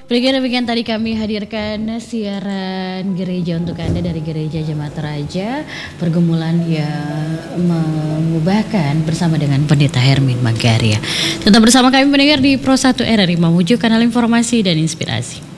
Demikian tadi kami hadirkan siaran gereja untuk Anda dari Gereja Jemaat Raja, pergumulan yang mengubahkan bersama dengan Pendeta Hermin Magaria. Tetap bersama kami pendengar di Pro 1 RRI, menuju kanal informasi dan inspirasi.